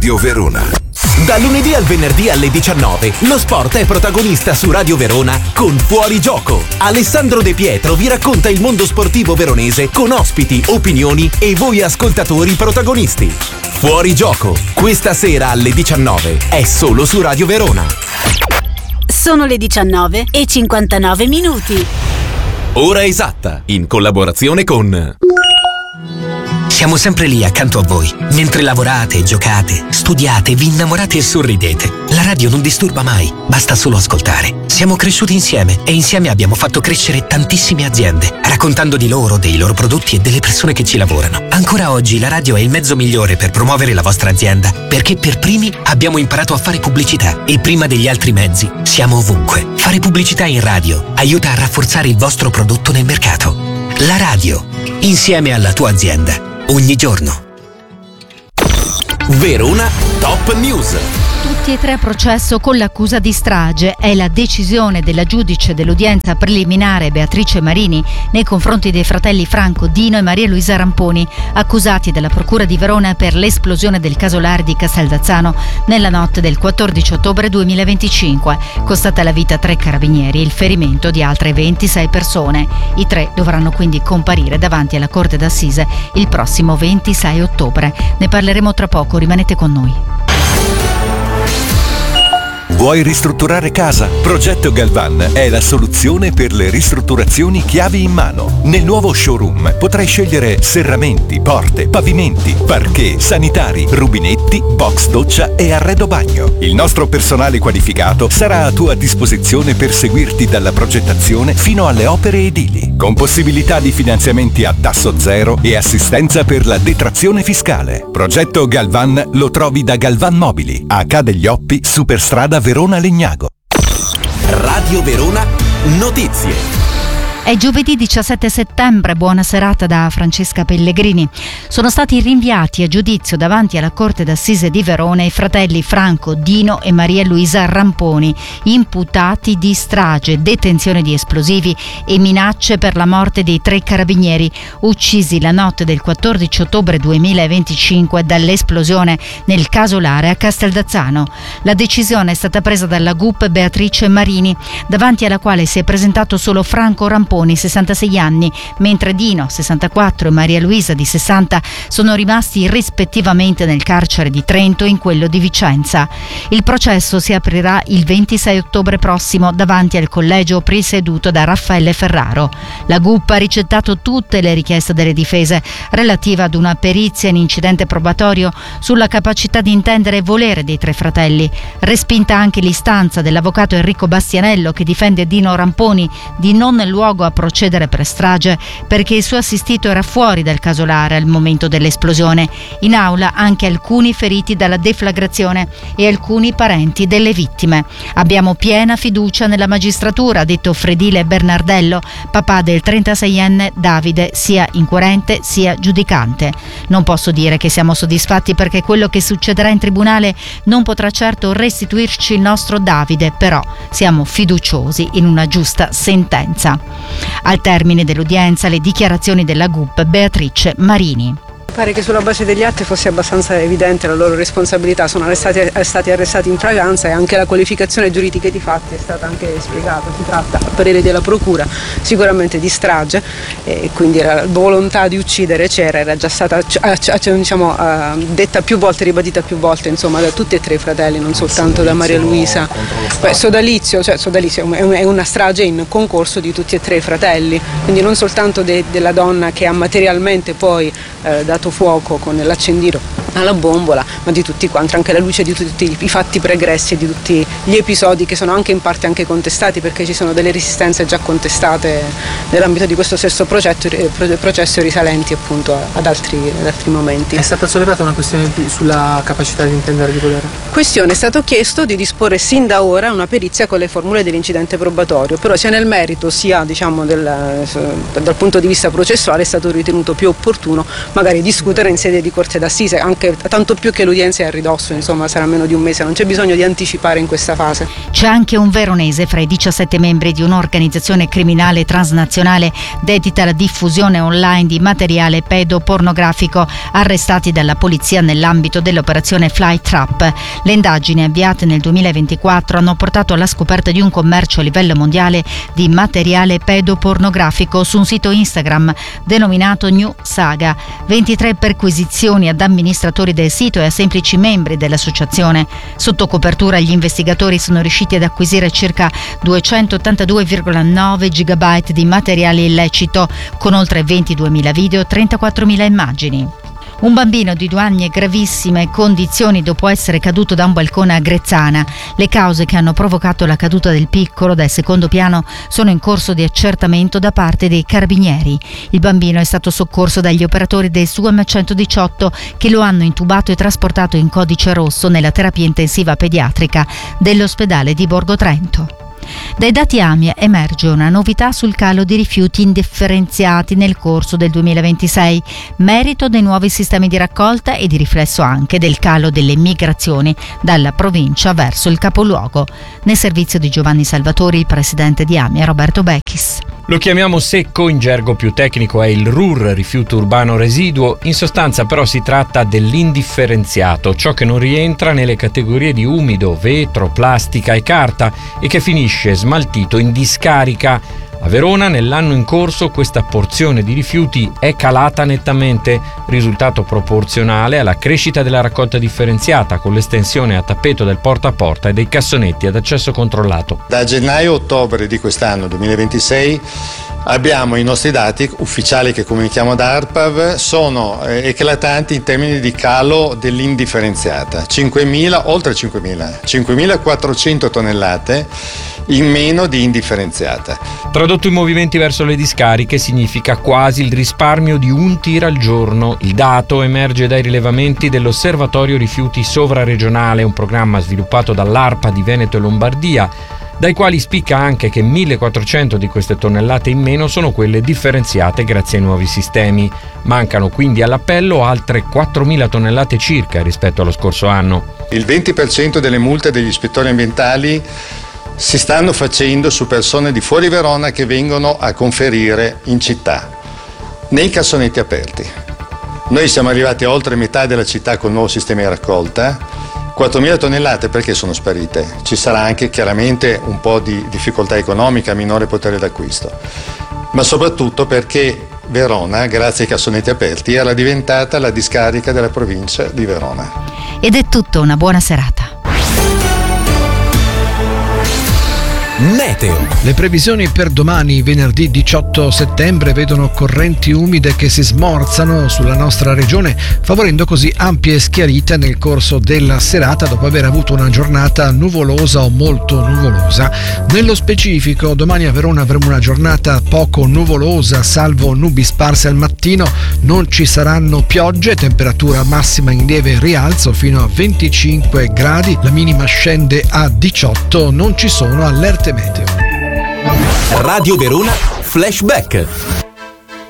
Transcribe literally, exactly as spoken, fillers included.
Radio Verona. Da lunedì al venerdì alle diciannove, lo sport è protagonista su Radio Verona con Fuori Gioco. Alessandro De Pietro vi racconta il mondo sportivo veronese con ospiti, opinioni e voi ascoltatori protagonisti. Fuori Gioco, questa sera alle diciannove, è solo su Radio Verona. Sono le diciannove e cinquantanove minuti. Ora esatta, in collaborazione con... Siamo sempre lì accanto a voi, mentre lavorate, giocate, studiate, vi innamorate e sorridete. La radio non disturba mai, basta solo ascoltare. Siamo cresciuti insieme e insieme abbiamo fatto crescere tantissime aziende, raccontando di loro, dei loro prodotti e delle persone che ci lavorano. Ancora oggi la radio è il mezzo migliore per promuovere la vostra azienda, perché per primi abbiamo imparato a fare pubblicità e prima degli altri mezzi siamo ovunque. Fare pubblicità in radio aiuta a rafforzare il vostro prodotto nel mercato. La radio, insieme alla tua azienda. Ogni giorno. Verona Top News. Tutti e tre a processo con l'accusa di strage. È la decisione della giudice dell'udienza preliminare Beatrice Marini nei confronti dei fratelli Franco, Dino e Maria Luisa Ramponi, accusati dalla Procura di Verona per l'esplosione del casolare di Casteldazzano nella notte del quattordici ottobre duemilaventicinque. Costata la vita a tre carabinieri e il ferimento di altre ventisei persone. I tre dovranno quindi comparire davanti alla Corte d'Assise il prossimo ventisei ottobre. Ne parleremo tra poco, rimanete con noi. Vuoi ristrutturare casa? Progetto Galvan è la soluzione per le ristrutturazioni chiavi in mano. Nel nuovo showroom potrai scegliere serramenti, porte, pavimenti, parquet, sanitari, rubinetti, box doccia e arredo bagno. Il nostro personale qualificato sarà a tua disposizione per seguirti dalla progettazione fino alle opere edili, con possibilità di finanziamenti a tasso zero e assistenza per la detrazione fiscale. Progetto Galvan lo trovi da Galvan Mobili, a Ca' degli Oppi, Superstrada Verona Legnago. Radio Verona Notizie. È giovedì diciassette settembre, buona serata da Francesca Pellegrini. Sono stati rinviati a giudizio davanti alla Corte d'Assise di Verona i fratelli Franco, Dino e Maria Luisa Ramponi, imputati di strage, detenzione di esplosivi e minacce per la morte dei tre carabinieri uccisi la notte del quattordici ottobre duemilaventicinque dall'esplosione nel casolare a Casteldazzano. La decisione è stata presa dalla G U P Beatrice Marini, davanti alla quale si è presentato solo Franco Ramponi, sessantasei anni, mentre Dino, sessantaquattro, e Maria Luisa, di sessanta, sono rimasti rispettivamente nel carcere di Trento e in quello di Vicenza. Il processo si aprirà il ventisei ottobre prossimo davanti al collegio presieduto da Raffaele Ferraro. La G U P ha rigettato tutte le richieste delle difese relative ad una perizia in incidente probatorio sulla capacità di intendere e volere dei tre fratelli. Respinta anche l'istanza dell'avvocato Enrico Bastianello, che difende Dino Ramponi, di non luogo a procedere per strage perché il suo assistito era fuori dal casolare al momento dell'esplosione. In aula anche alcuni feriti dalla deflagrazione e alcuni parenti delle vittime. Abbiamo piena fiducia nella magistratura, ha detto Fredile Bernardello, papà del trentaseienne Davide, sia inquirente sia giudicante. Non posso dire che siamo soddisfatti perché quello che succederà in tribunale non potrà certo restituirci il nostro Davide, però siamo fiduciosi in una giusta sentenza. Al termine dell'udienza le dichiarazioni della G U P Beatrice Marini. Pare che sulla base degli atti fosse abbastanza evidente la loro responsabilità, sono arrestati, è stati arrestati in fragranza e anche la qualificazione giuridica di fatti è stata anche spiegata. Si tratta, a parere della procura, sicuramente di strage e quindi la volontà di uccidere c'era, era già stata diciamo, detta più volte, ribadita più volte, insomma, da tutti e tre i fratelli, non soltanto da Maria Luisa. Beh, sodalizio, cioè sodalizio è una strage in concorso di tutti e tre i fratelli, quindi non soltanto de, della donna che ha materialmente poi eh, dato fuoco con l'accendino alla bombola, ma di tutti quanti, anche alla luce di tutti i fatti pregressi e di tutti gli episodi che sono anche in parte anche contestati, perché ci sono delle resistenze già contestate nell'ambito di questo stesso progetto, processo risalenti appunto ad altri, ad altri momenti. È stata sollevata una questione sulla capacità di intendere e di volere? Questione, è stato chiesto di disporre sin da ora una perizia con le formule dell'incidente probatorio, però sia nel merito sia diciamo del, dal punto di vista processuale è stato ritenuto più opportuno magari discutere in sede di corte d'assise, anche che, tanto più che l'udienza è a ridosso, insomma sarà meno di un mese, non c'è bisogno di anticipare in questa fase. C'è anche un veronese fra i diciassette membri di un'organizzazione criminale transnazionale dedita alla diffusione online di materiale pedopornografico, arrestati dalla polizia nell'ambito dell'operazione Fly Trap. Le indagini avviate nel duemilaventiquattro hanno portato alla scoperta di un commercio a livello mondiale di materiale pedopornografico su un sito Instagram denominato New Saga. ventitré perquisizioni ad amministratori del sito e a semplici membri dell'associazione. Sotto copertura gli investigatori sono riusciti ad acquisire circa duecentottantadue virgola nove gigabyte di materiale illecito, con oltre ventiduemila video e trentaquattromila immagini. Un bambino di due anni è gravissime condizioni dopo essere caduto da un balcone a Grezzana. Le cause che hanno provocato la caduta del piccolo dal secondo piano sono in corso di accertamento da parte dei carabinieri. Il bambino è stato soccorso dagli operatori del S U M centodiciotto che lo hanno intubato e trasportato in codice rosso nella terapia intensiva pediatrica dell'ospedale di Borgo Trento. Dai dati AMIA emerge una novità sul calo di rifiuti indifferenziati nel corso del duemilaventisei, merito dei nuovi sistemi di raccolta e di riflesso anche del calo delle migrazioni dalla provincia verso il capoluogo. Nel servizio di Giovanni Salvatori, il presidente di AMIA, Roberto Bechis. Lo chiamiamo secco, in gergo più tecnico è il R U R, rifiuto urbano residuo, in sostanza però si tratta dell'indifferenziato, ciò che non rientra nelle categorie di umido, vetro, plastica e carta e che finisce smaltito in discarica. A Verona nell'anno in corso questa porzione di rifiuti è calata nettamente, risultato proporzionale alla crescita della raccolta differenziata con l'estensione a tappeto del porta a porta e dei cassonetti ad accesso controllato. Da gennaio-ottobre di quest'anno duemilaventisei abbiamo i nostri dati ufficiali che comunichiamo da ARPAV, sono eclatanti in termini di calo dell'indifferenziata, cinquemila, oltre cinquemila, cinquemilaquattrocento tonnellate in meno di indifferenziata. Tradotto in movimenti verso le discariche significa quasi il risparmio di un tir al giorno. Il dato emerge dai rilevamenti dell'Osservatorio Rifiuti Sovraregionale, un programma sviluppato dall'ARPA di Veneto e Lombardia, dai quali spicca anche che millequattrocento di queste tonnellate in meno sono quelle differenziate grazie ai nuovi sistemi. Mancano quindi all'appello altre quattromila tonnellate circa rispetto allo scorso anno. Il venti per cento delle multe degli ispettori ambientali si stanno facendo su persone di fuori Verona che vengono a conferire in città, nei cassonetti aperti. Noi siamo arrivati a oltre metà della città con il nuovo sistema di raccolta. quattromila tonnellate perché sono sparite? Ci sarà anche chiaramente un po' di difficoltà economica, minore potere d'acquisto, ma soprattutto perché Verona, grazie ai cassonetti aperti, era diventata la discarica della provincia di Verona. Ed è tutto, una buona serata. Meteo. Le previsioni per domani, venerdì diciotto settembre, vedono correnti umide che si smorzano sulla nostra regione, favorendo così ampie schiarite nel corso della serata dopo aver avuto una giornata nuvolosa o molto nuvolosa. Nello specifico, domani a Verona avremo una giornata poco nuvolosa, salvo nubi sparse al mattino, non ci saranno piogge, temperatura massima in lieve rialzo fino a venticinque gradi, la minima scende a diciotto, non ci sono allerte meteo. Radio Verona Flashback.